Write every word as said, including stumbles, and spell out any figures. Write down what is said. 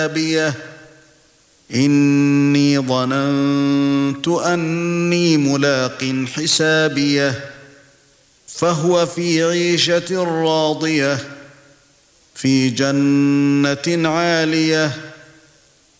حسابيه إني ظننت أني ملاق حسابيه فهو في عيشة راضية في جنة عالية